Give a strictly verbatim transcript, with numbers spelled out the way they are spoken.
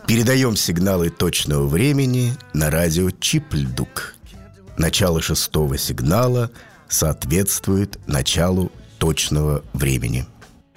Передаем сигналы точного времени на радио Чипльдук. Начало шестого сигнала соответствует началу точного времени.